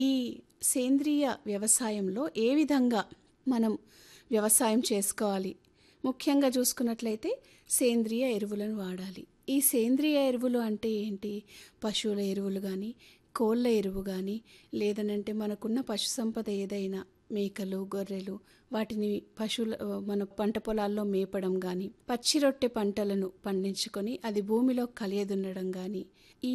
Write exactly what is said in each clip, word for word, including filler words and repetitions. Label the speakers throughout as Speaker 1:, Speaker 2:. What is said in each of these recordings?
Speaker 1: ఈ సేంద్రియ వ్యవసాయంలో ఏ విధంగా మనం వ్యవసాయం చేసుకోవాలి? ముఖ్యంగా చూసుకున్నట్లయితే సేంద్రియ ఎరువులను వాడాలి. ఈ సేంద్రియ ఎరువులు అంటే ఏంటి? పశువుల ఎరువులు గానీ, కోళ్ళ ఎరువు గానీ, లేదనంటే మనకున్న పశు సంపద ఏదైనా మేకలు, గొర్రెలు వాటిని పశువుల మన పంట పొలాల్లో మేపడం గానీ, పచ్చి రొట్టె పంటలను పండించుకొని అది భూమిలో కలియదున్నడం గానీ, ఈ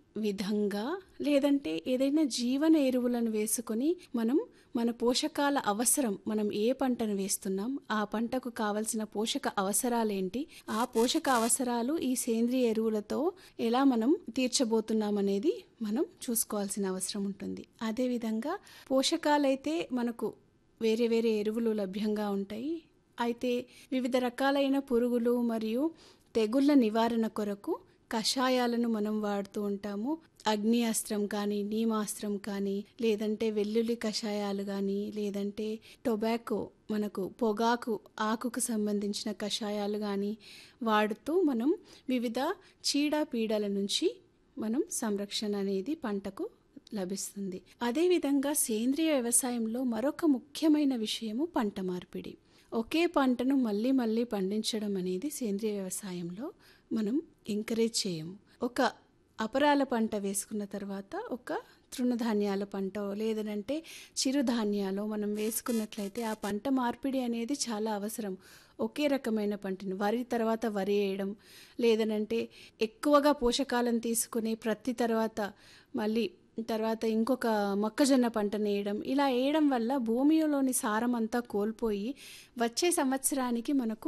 Speaker 1: విధంగా లేదంటే ఏదైనా జీవన ఎరువులను వేసుకొని మనం మన పోషకాల అవసరం, మనం ఏ పంటను వేస్తున్నాం, ఆ పంటకు కావలసిన పోషక అవసరాలేంటి, ఆ పోషక అవసరాలు ఈ సేంద్రియ ఎరువులతో ఎలా మనం తీర్చబోతున్నాం అనేది మనం చూసుకోవాల్సిన అవసరం ఉంటుంది. అదేవిధంగా పోషకాలైతే మనకు వేరే వేరే ఎరువులు లభ్యంగా ఉంటాయి. అయితే వివిధ రకాలైన పురుగులు మరియు తెగుళ్ళ నివారణ కొరకు కషాయాలను మనం వాడుతూ ఉంటాము. అగ్ని అస్త్రం కానీ, నీమాస్త్రం కానీ, లేదంటే వెల్లుల్లి కషాయాలు కానీ, లేదంటే టొబాకో మనకు పొగాకు ఆకుకు సంబంధించిన కషాయాలు కానీ వాడుతూ మనం వివిధ చీడపీడల నుంచి మనం సంరక్షణ అనేది పంటకు లభిస్తుంది. అదేవిధంగా సేంద్రియ వ్యవసాయంలో మరొక ముఖ్యమైన విషయము పంట మార్పిడి. ఒకే పంటను మళ్ళీ మళ్ళీ పండించడం అనేది సేంద్రియ వ్యవసాయంలో మనం ఎంకరేజ్ చేయము. ఒక అపరాల పంట వేసుకున్న తర్వాత ఒక తృణధాన్యాల పంట లేదనంటే చిరుధాన్యాలు మనం వేసుకున్నట్లయితే ఆ పంట మార్పిడి అనేది చాలా అవసరం. ఒకే రకమైన పంటను వరి తర్వాత వరి వేయడం, లేదనంటే ఎక్కువగా పోషకాలను తీసుకునే ప్రతి తర్వాత మళ్ళీ తర్వాత ఇంకొక మొక్కజొన్న పంటను వేయడం, ఇలా వేయడం వల్ల భూమిలోని సారం అంతా కోల్పోయి వచ్చే సంవత్సరానికి మనకు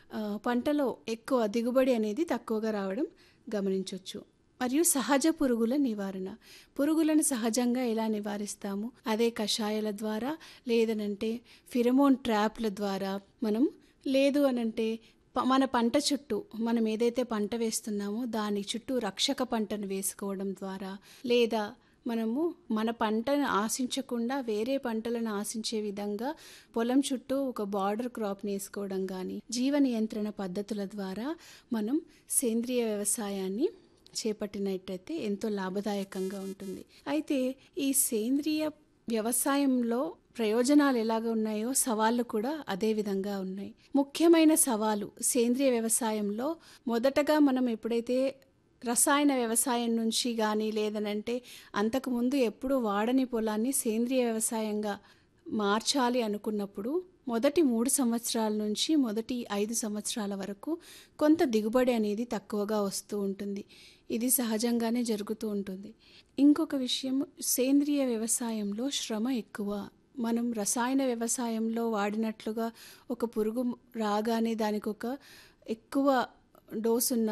Speaker 1: పంటలో ఎక్కువ దిగుబడి అనేది తక్కువగా రావడం గమనించవచ్చు. మరియు సహజ పురుగుల నివారణ. పురుగులను సహజంగా ఎలా నివారిస్తాము? అదే కషాయాల ద్వారా, లేదనంటే ఫిరమోన్ ట్రాప్ల ద్వారా మనం, లేదు అనంటే మన పంట చుట్టూ మనం ఏదైతే పంట వేస్తున్నామో దాని చుట్టూ రక్షక పంటను వేసుకోవడం ద్వారా, లేదా మనము మన పంటను ఆశించకుండా వేరే పంటలను ఆశించే విధంగా పొలం చుట్టూ ఒక బార్డర్ క్రాప్ని వేసుకోవడం కానీ, జీవ నియంత్రణ పద్ధతుల ద్వారా మనం సేంద్రియ వ్యవసాయాన్ని చేపట్టినట్టయితే ఎంతో లాభదాయకంగా ఉంటుంది. అయితే ఈ సేంద్రియ వ్యవసాయంలో ప్రయోజనాలు ఎలాగ ఉన్నాయో సవాళ్ళు కూడా అదే విధంగా ఉన్నాయి. ముఖ్యమైన సవాలు సేంద్రియ వ్యవసాయంలో మొదటగా మనం ఎప్పుడైతే రసాయన వ్యవసాయం నుంచి కానీ, లేదనంటే అంతకుముందు ఎప్పుడు వాడని పొలాన్ని సేంద్రియ వ్యవసాయంగా మార్చాలి అనుకున్నప్పుడు మొదటి మూడు సంవత్సరాల నుంచి మొదటి ఐదు సంవత్సరాల వరకు కొంత దిగుబడి అనేది తక్కువగా వస్తూ ఉంటుంది. ఇది సహజంగానే జరుగుతూ ఉంటుంది. ఇంకొక విషయం, సేంద్రియ వ్యవసాయంలో శ్రమ ఎక్కువ. మనం రసాయన వ్యవసాయంలో వాడినట్లుగా ఒక పురుగు రాగానే దానికి ఒక ఎక్కువ డోసున్న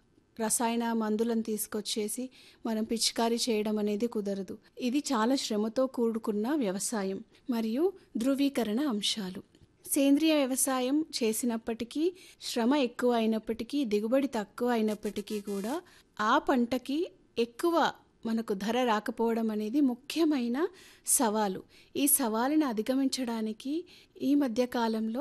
Speaker 1: రసాయన మందులను తీసుకొచ్చేసి మనం పిచికారీ చేయడం అనేది కుదరదు. ఇది చాలా శ్రమతో కూడుకున్న వ్యవసాయం. మరియు ధృవీకరణ అంశాలు. సేంద్రియ వ్యవసాయం చేసినప్పటికీ శ్రమ ఎక్కువ అయినప్పటికీ, దిగుబడి తక్కువ అయినప్పటికీ కూడా ఆ పంటకి ఎక్కువ మనకు ధర రాకపోవడం అనేది ముఖ్యమైన సవాలు. ఈ సవాలుని అధిగమించడానికి ఈ మధ్యకాలంలో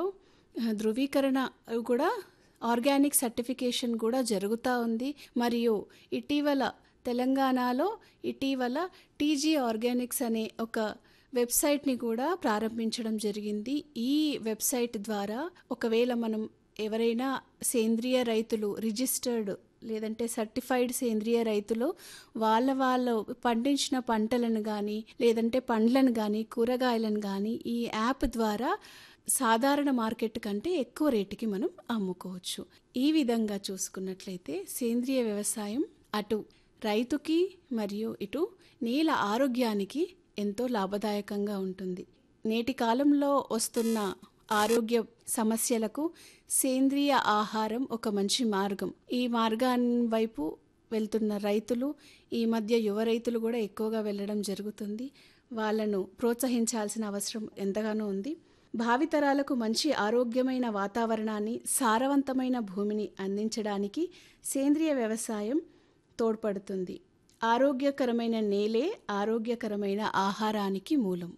Speaker 1: ధృవీకరణ కూడా ఆర్గానిక్ సర్టిఫికేషన్ కూడా జరుగుతూ ఉంది. మరియు ఇటీవల తెలంగాణలో ఇటీవల టీజీ ఆర్గానిక్స్ అనే ఒక వెబ్సైట్ని కూడా ప్రారంభించడం జరిగింది. ఈ వెబ్సైట్ ద్వారా ఒకవేళ మనం ఎవరైనా సేంద్రియ రైతులు రిజిస్టర్డ్ లేదంటే సర్టిఫైడ్ సేంద్రియ రైతులు వాళ్ళ వాళ్ళు పండించిన పంటలను కానీ, లేదంటే పండ్లను కానీ, కూరగాయలను కానీ ఈ యాప్ ద్వారా సాధారణ మార్కెట్ కంటే ఎక్కువ రేటుకి మనం అమ్ముకోవచ్చు. ఈ విధంగా చూసుకున్నట్లయితే సేంద్రియ వ్యవసాయం అటు రైతుకి మరియు ఇటు నేల ఆరోగ్యానికి ఎంతో లాభదాయకంగా ఉంటుంది. నేటి కాలంలో వస్తున్న ఆరోగ్య సమస్యలకు సేంద్రియ ఆహారం ఒక మంచి మార్గం. ఈ మార్గాన్ని వైపు వెళ్తున్న రైతులు, ఈ మధ్య యువ రైతులు కూడా ఎక్కువగా వెళ్ళడం జరుగుతుంది. వాళ్ళను ప్రోత్సహించాల్సిన అవసరం ఎంతగానో ఉంది. భావితరాలకు మంచి ఆరోగ్యమైన వాతావరణాన్ని, సారవంతమైన భూమిని అందించడానికి సేంద్రియ వ్యవసాయం తోడ్పడుతుంది. ఆరోగ్యకరమైన నేలే ఆరోగ్యకరమైన ఆహారానికి మూలం.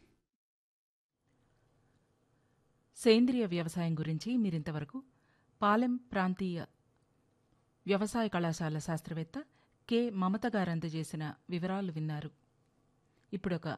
Speaker 2: సేంద్రియ వ్యవసాయం గురించి మీరింతవరకు పాలెం ప్రాంతీయ వ్యవసాయ కళాశాల శాస్త్రవేత్త కె మమత గారు అందజేసిన వివరాలు విన్నారు. ఇప్పుడొక